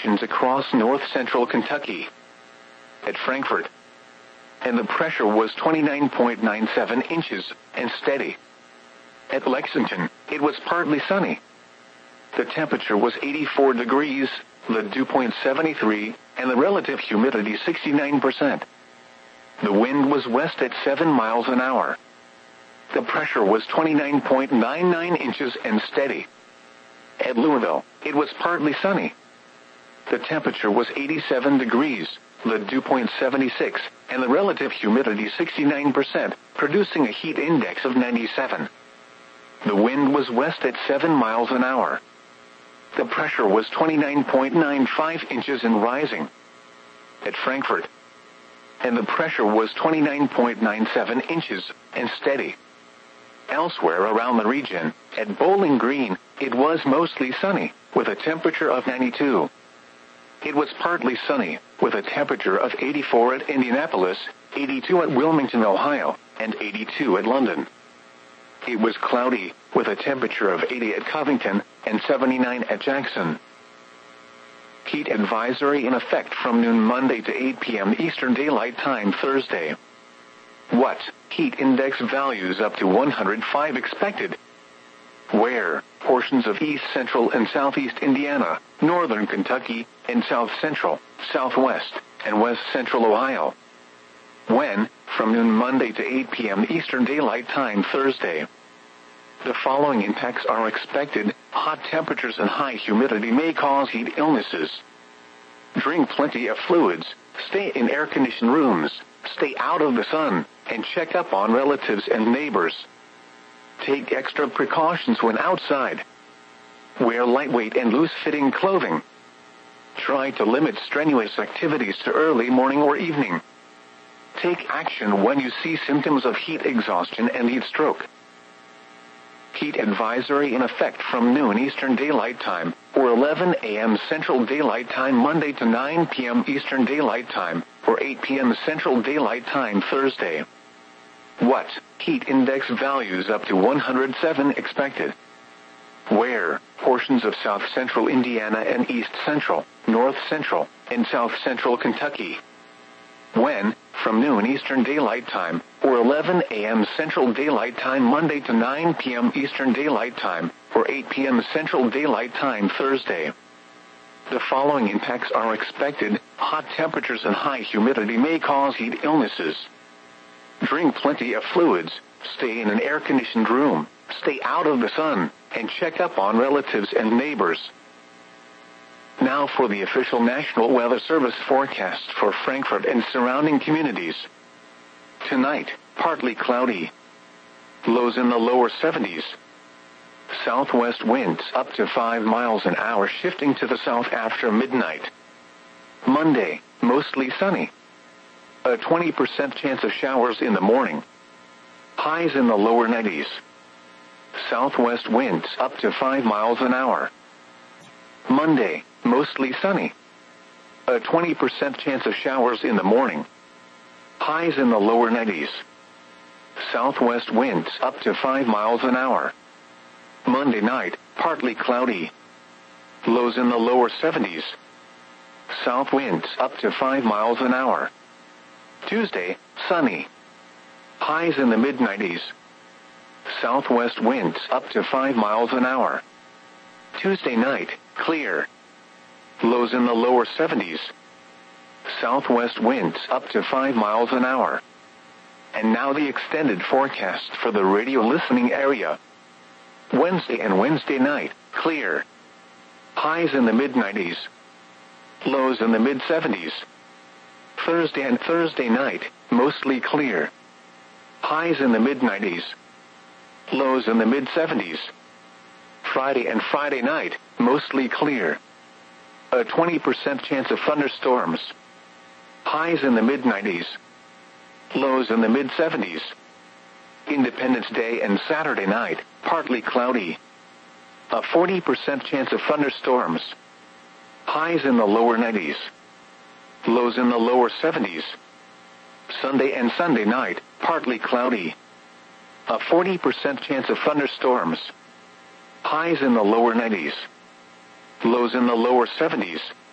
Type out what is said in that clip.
conditions across north-central Kentucky. At Frankfort, and the pressure was 29.97 inches and steady. At Lexington, it was partly sunny. The temperature was 84 degrees, the dew point 73, and the relative humidity 69%. The wind was west at 7 miles an hour. The pressure was 29.99 inches and steady. At Louisville, it was partly sunny. The temperature was 87 degrees, the dew point 76, and the relative humidity 69%, producing a heat index of 97. The wind was west at 7 miles an hour. The pressure was 29.95 inches and rising. At Frankfort, and the pressure was 29.97 inches and steady. Elsewhere around the region, at Bowling Green, it was mostly sunny, with a temperature of 92. It was partly sunny, with a temperature of 84 at Indianapolis, 82 at Wilmington, Ohio, and 82 at London. It was cloudy, with a temperature of 80 at Covington, and 79 at Jackson. Heat advisory in effect from noon Monday to 8 p.m. Eastern Daylight Time Thursday. What? Heat index values up to 105 expected. Where? Portions of east central and southeast Indiana, northern Kentucky, and south central, southwest, and west central Ohio. When? From noon Monday to 8 p.m. Eastern Daylight Time Thursday. The following impacts are expected. Hot temperatures and high humidity may cause heat illnesses. Drink plenty of fluids, stay in air-conditioned rooms, stay out of the sun, and check up on relatives and neighbors. Take extra precautions when outside. Wear lightweight and loose-fitting clothing. Try to limit strenuous activities to early morning or evening. Take action when you see symptoms of heat exhaustion and heat stroke. Heat advisory in effect from noon Eastern Daylight Time, or 11 a.m. Central Daylight Time Monday to 9 p.m. Eastern Daylight Time, or 8 p.m. Central Daylight Time Thursday. What? Heat index values up to 107 expected. Where? Portions of south central Indiana and east central, north central, and south central Kentucky. When? From noon Eastern Daylight Time, or 11 a.m. Central Daylight Time Monday to 9 p.m. Eastern Daylight Time, or 8 p.m. Central Daylight Time Thursday. The following impacts are expected. Hot temperatures and high humidity may cause heat illnesses. Drink plenty of fluids, stay in an air-conditioned room, stay out of the sun, and check up on relatives and neighbors. Now for the official National Weather Service forecast for Frankfort and surrounding communities. Tonight, partly cloudy. Lows in the lower 70s. Southwest winds up to 5 miles an hour shifting to the south after midnight. Monday, mostly sunny. A 20% chance of showers in the morning. Highs in the lower 90s. Southwest winds up to 5 miles an hour. Monday, mostly sunny. A 20% chance of showers in the morning. Highs in the lower 90s. Southwest winds up to 5 miles an hour. Monday night, partly cloudy. Lows in the lower 70s. South winds up to 5 miles an hour. Tuesday, sunny. Highs in the mid-90s. Southwest winds up to 5 miles an hour. Tuesday night, clear. Lows in the lower 70s. Southwest winds up to 5 miles an hour. And now the extended forecast for the radio listening area. Wednesday and Wednesday night, clear. Highs in the mid-90s. Lows in the mid-70s. Thursday and Thursday night, mostly clear. Highs in the mid-90s. Lows in the mid-70s. Friday and Friday night, mostly clear. A 20% chance of thunderstorms. Highs in the mid-90s. Lows in the mid-70s. Independence Day and Saturday night, partly cloudy. A 40% chance of thunderstorms. Highs in the lower 90s. Lows in the lower 70s. Sunday and Sunday night, partly cloudy. A 40% chance of thunderstorms. Highs in the lower 90s. Lows in the lower 70s.